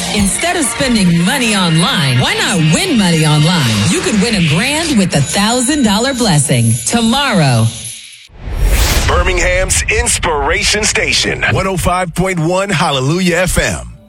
Instead of spending money online, why not win money online? You could win $1,000 with the $1,000 blessing tomorrow. Birmingham's Inspiration Station, 105.1 Hallelujah FM.